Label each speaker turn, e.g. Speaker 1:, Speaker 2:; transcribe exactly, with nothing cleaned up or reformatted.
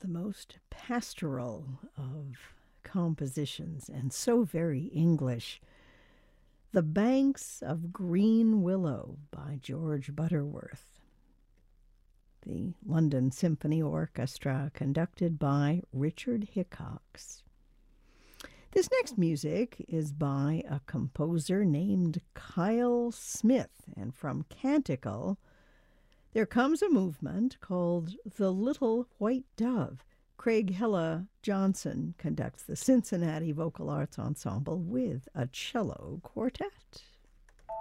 Speaker 1: the most pastoral of compositions and so very English. The Banks of Green Willow by George Butterworth. The London Symphony Orchestra, conducted by Richard Hickox. This next music is by a composer named Kyle Smith, and from Canticle, there comes a movement called The Little White Dove. Craig Hella Johnson conducts the Cincinnati Vocal Arts Ensemble with a cello quartet.